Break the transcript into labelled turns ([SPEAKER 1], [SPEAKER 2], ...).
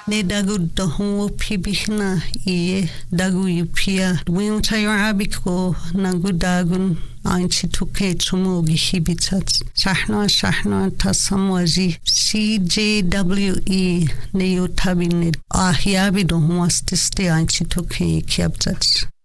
[SPEAKER 1] ne dagu dohu pibihna I dagu yupia winter abiko nagu dagun Anchi tuke chumugi hibitat Shahna tasamwaji CJWE ne yotabinid Ahyabi dohu astiste anchi tuke kiabtat